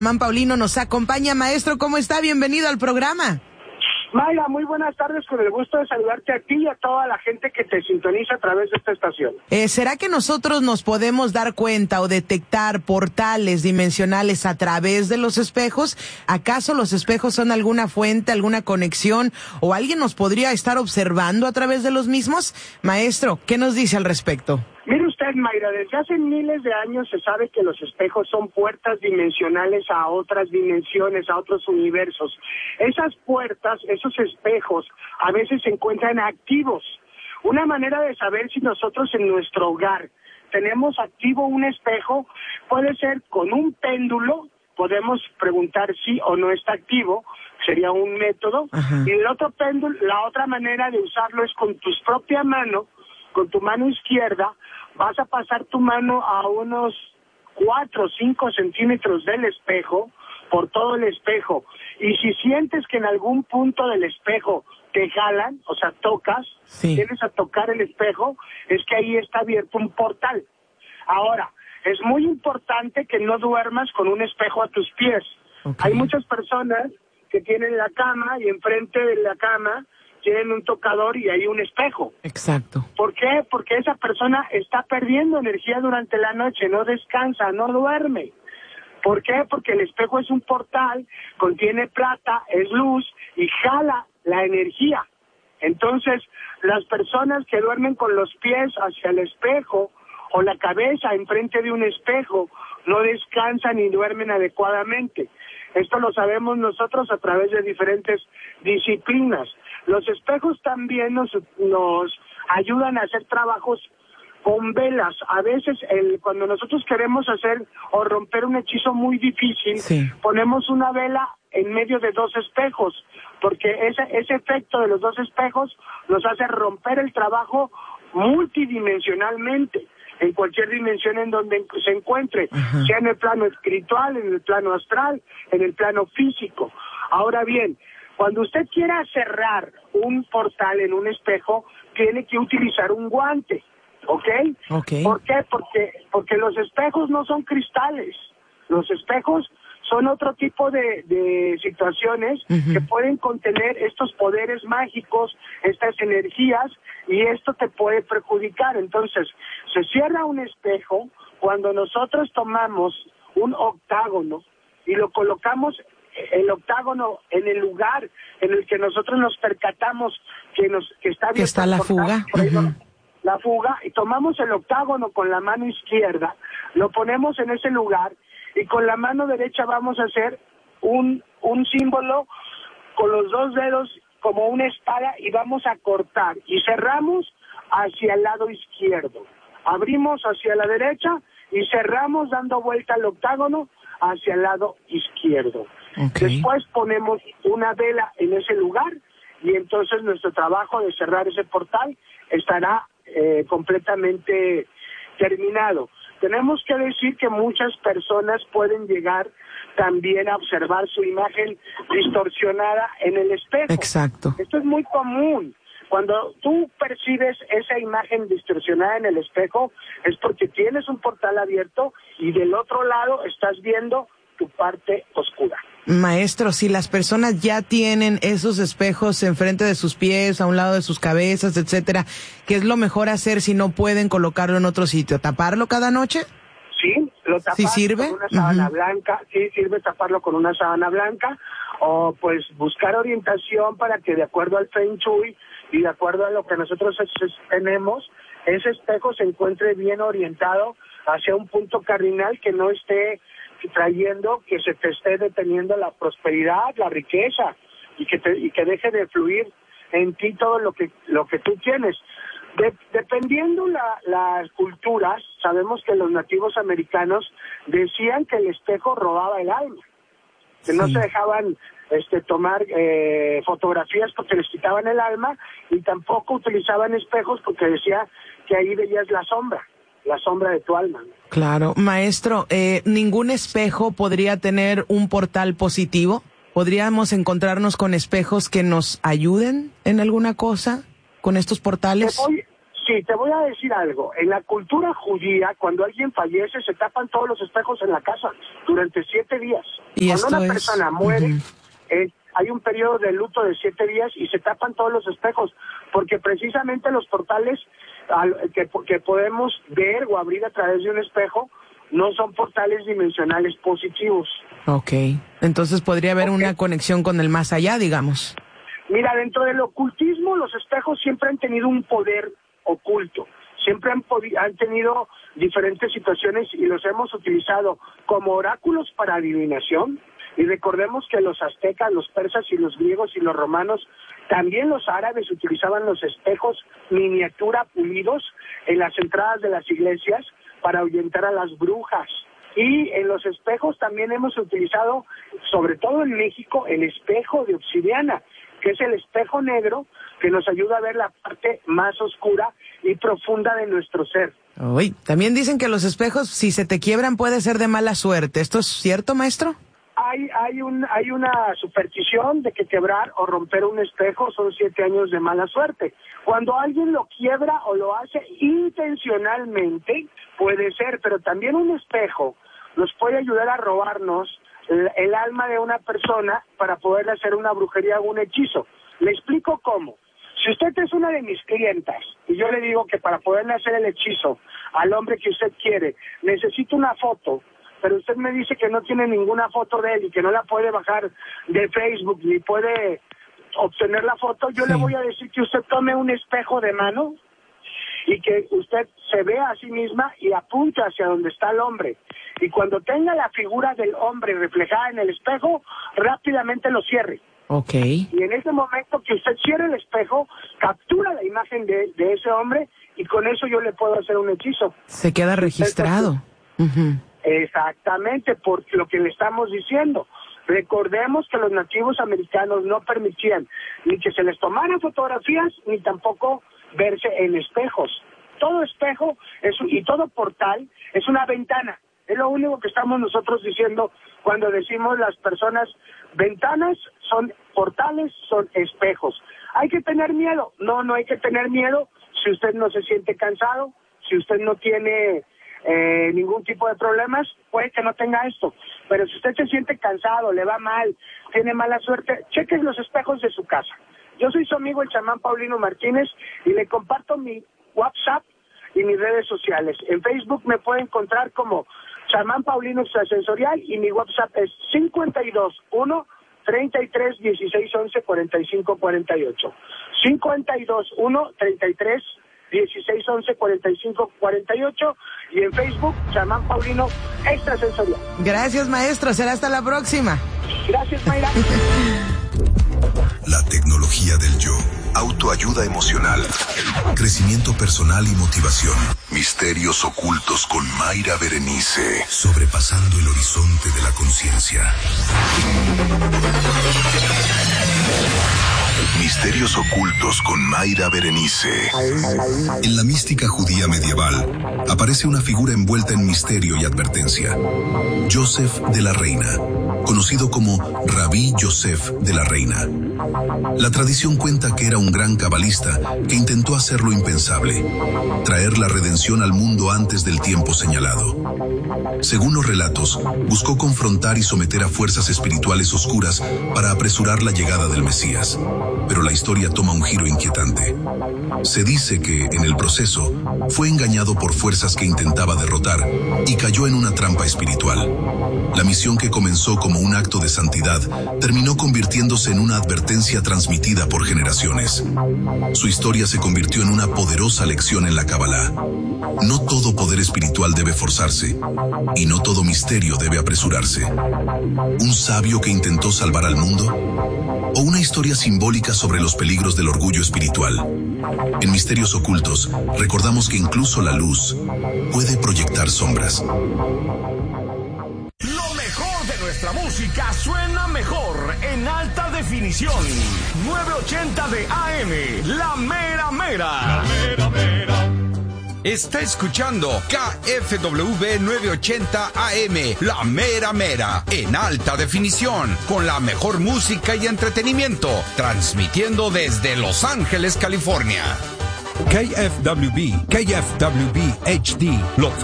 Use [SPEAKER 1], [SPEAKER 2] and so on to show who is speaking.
[SPEAKER 1] Man Paulino nos acompaña. Maestro, ¿cómo está? Bienvenido al programa.
[SPEAKER 2] Mayra, muy buenas tardes, con el gusto de saludarte a ti y a toda la gente que te sintoniza a través de esta estación.
[SPEAKER 1] ¿Será que nosotros nos podemos dar cuenta o detectar portales dimensionales a través de los espejos? ¿Acaso los espejos son alguna fuente, alguna conexión o alguien nos podría estar observando a través de los mismos? Maestro, ¿qué nos dice al respecto?
[SPEAKER 2] Mire usted, Mayra, desde hace miles de años se sabe que los espejos son puertas dimensionales a otras dimensiones, a otros universos. Esas puertas, esos espejos, a veces se encuentran activos. Una manera de saber si nosotros en nuestro hogar tenemos activo un espejo puede ser con un péndulo. Podemos preguntar si o no está activo, sería un método. Ajá. Y el otro péndulo, la otra manera de usarlo es con tu propia mano, con tu mano izquierda. Vas a pasar tu mano a unos 4 o 5 centímetros del espejo, por todo el espejo. Y si sientes que en algún punto del espejo te jalan, o sea, tocas, tienes a tocar el espejo, es que ahí está abierto un portal. Ahora, es muy importante que no duermas con un espejo a tus pies. Okay. Hay muchas personas que tienen la cama y enfrente de la cama tienen un tocador y hay un espejo.
[SPEAKER 1] Exacto.
[SPEAKER 2] ¿Por qué? Porque esa persona está perdiendo energía durante la noche, no descansa, no duerme. ¿Por qué? Porque el espejo es un portal, contiene plata, es luz y jala la energía. Entonces, las personas que duermen con los pies hacia el espejo o la cabeza enfrente de un espejo no descansan ni duermen adecuadamente. Esto lo sabemos nosotros a través de diferentes disciplinas. Los espejos también nos ayudan a hacer trabajos con velas. A veces cuando nosotros queremos hacer o romper un hechizo muy difícil, ponemos una vela en medio de 2 espejos, porque ese efecto de los 2 espejos nos hace romper el trabajo multidimensionalmente, en cualquier dimensión en donde se encuentre, sea en el plano espiritual, en el plano astral, en el plano físico. Ahora bien, cuando usted quiera cerrar un portal en un espejo, tiene que utilizar un guante, ¿ok? ¿Por qué? Porque los espejos no son cristales. Los espejos son otro tipo de situaciones que pueden contener estos poderes mágicos, estas energías, y esto te puede perjudicar. Entonces, se cierra un espejo cuando nosotros tomamos un octágono y lo colocamos el octágono en el lugar en el que nosotros nos percatamos que está abierto,
[SPEAKER 1] que está la fuga.
[SPEAKER 2] La fuga, y tomamos el octágono con la mano izquierda, lo ponemos en ese lugar y con la mano derecha vamos a hacer un símbolo con los 2 dedos como una espada y vamos a cortar y cerramos hacia el lado izquierdo. Abrimos hacia la derecha y cerramos dando vuelta al octágono hacia el lado izquierdo. Después ponemos una vela en ese lugar y entonces nuestro trabajo de cerrar ese portal estará completamente terminado. Tenemos que decir que muchas personas pueden llegar también a observar su imagen distorsionada en el espejo.
[SPEAKER 1] Exacto.
[SPEAKER 2] Esto es muy común. Cuando tú percibes esa imagen distorsionada en el espejo, es porque tienes un portal abierto y del otro lado estás viendo tu parte oscura.
[SPEAKER 1] Maestro, si las personas ya tienen esos espejos enfrente de sus pies, a un lado de sus cabezas, etcétera, ¿qué es lo mejor hacer si no pueden colocarlo en otro sitio? ¿Taparlo cada noche?
[SPEAKER 2] Sí, lo tapas.
[SPEAKER 1] ¿Sí sirve?
[SPEAKER 2] Con una sábana blanca. Sí, sirve taparlo con una sábana blanca, o pues buscar orientación para que de acuerdo al Feng Shui y de acuerdo a lo que nosotros tenemos, ese espejo se encuentre bien orientado hacia un punto cardinal que no esté trayendo, que se te esté deteniendo la prosperidad, la riqueza, y que deje de fluir en ti todo lo que tú tienes. Dependiendo las culturas, sabemos que los nativos americanos decían que el espejo robaba el alma, que no se dejaban tomar fotografías porque les quitaban el alma, y tampoco utilizaban espejos porque decía que ahí veías la sombra de tu alma.
[SPEAKER 1] Claro. Maestro, ¿ningún espejo podría tener un portal positivo? ¿Podríamos encontrarnos con espejos que nos ayuden en alguna cosa con estos portales?
[SPEAKER 2] Sí, te voy a decir algo. En la cultura judía, cuando alguien fallece, se tapan todos los espejos en la casa durante 7 días.
[SPEAKER 1] ¿Y
[SPEAKER 2] cuando
[SPEAKER 1] esto
[SPEAKER 2] una
[SPEAKER 1] es?
[SPEAKER 2] persona muere, hay un periodo de luto de 7 días y se tapan todos los espejos, porque precisamente los portales que podemos ver o abrir a través de un espejo no son portales dimensionales positivos.
[SPEAKER 1] Ok, entonces podría haber una conexión con el más allá, digamos.
[SPEAKER 2] Mira, dentro del ocultismo, los espejos siempre han tenido un poder oculto. Siempre han tenido diferentes situaciones y los hemos utilizado como oráculos para adivinación. Y recordemos que los aztecas, los persas y los griegos y los romanos, también los árabes utilizaban los espejos miniatura pulidos en las entradas de las iglesias para ahuyentar a las brujas. Y en los espejos también hemos utilizado, sobre todo en México, el espejo de obsidiana, que es el espejo negro que nos ayuda a ver la parte más oscura y profunda de nuestro ser.
[SPEAKER 1] Uy, también dicen que los espejos, si se te quiebran, puede ser de mala suerte. ¿Esto es cierto, maestro?
[SPEAKER 2] Hay una superstición de que quebrar o romper un espejo son 7 años de mala suerte. Cuando alguien lo quiebra o lo hace intencionalmente, puede ser, pero también un espejo nos puede ayudar a robarnos el alma de una persona para poderle hacer una brujería o un hechizo. Le explico cómo. Si usted es una de mis clientas y yo le digo que para poderle hacer el hechizo al hombre que usted quiere, necesito una foto, pero usted me dice que no tiene ninguna foto de él y que no la puede bajar de Facebook ni puede obtener la foto, yo le voy a decir que usted tome un espejo de mano y que usted se vea a sí misma y apunte hacia donde está el hombre. Y cuando tenga la figura del hombre reflejada en el espejo, rápidamente lo cierre.
[SPEAKER 1] Ok.
[SPEAKER 2] Y en ese momento que usted cierre el espejo, captura la imagen de ese hombre y con eso yo le puedo hacer un hechizo.
[SPEAKER 1] Se queda registrado.
[SPEAKER 2] Exactamente, por lo que le estamos diciendo. Recordemos que los nativos americanos no permitían ni que se les tomaran fotografías ni tampoco verse en espejos. Todo espejo y todo portal es una ventana. Es lo único que estamos nosotros diciendo cuando decimos las personas, ventanas son portales, son espejos. ¿Hay que tener miedo? No, no hay que tener miedo si usted no se siente cansado, si usted no tiene ningún tipo de problemas, puede que no tenga esto. Pero si usted se siente cansado, le va mal, tiene mala suerte, cheque los espejos de su casa. Yo soy su amigo el chamán Paulino Martínez y le comparto mi WhatsApp y mis redes sociales. En Facebook me puede encontrar como chamán Paulino Extrasensorial y mi WhatsApp es 521 33 16 11 45 48. 521 33 16 11 45 48 y en Facebook chamán Paulino Extrasensorial.
[SPEAKER 1] Gracias, maestro. Será hasta la próxima.
[SPEAKER 2] Gracias, Mayra.
[SPEAKER 3] La tecnología del yo, autoayuda emocional, crecimiento personal y motivación. Misterios ocultos con Mayra Berenice, sobrepasando el horizonte de la conciencia. Misterios ocultos con Mayra Berenice. En la mística judía medieval aparece una figura envuelta en misterio y advertencia. Joseph de la Reina, conocido como Rabí Yosef de la Reina. La tradición cuenta que era un gran cabalista que intentó hacer lo impensable, traer la redención al mundo antes del tiempo señalado. Según los relatos, buscó confrontar y someter a fuerzas espirituales oscuras para apresurar la llegada del Mesías. Pero la historia toma un giro inquietante. Se dice que, en el proceso, fue engañado por fuerzas que intentaba derrotar y cayó en una trampa espiritual. La misión que comenzó como un acto de santidad terminó convirtiéndose en una advertencia transmitida por generaciones. Su historia se convirtió en una poderosa lección en la Kabbalah. No todo poder espiritual debe forzarse y no todo misterio debe apresurarse. ¿Un sabio que intentó salvar al mundo? ¿O una historia simbólica sobre los peligros del orgullo espiritual? En Misterios Ocultos, recordamos que incluso la luz puede proyectar sombras.
[SPEAKER 4] Lo mejor de nuestra música suena mejor en alta definición. 980 de AM, La Mera Mera. La Mera Mera. Está escuchando KFWB 980 AM, La Mera Mera, en alta definición, con la mejor música y entretenimiento, transmitiendo desde Los Ángeles, California.
[SPEAKER 5] KFWB, KFWB HD, Los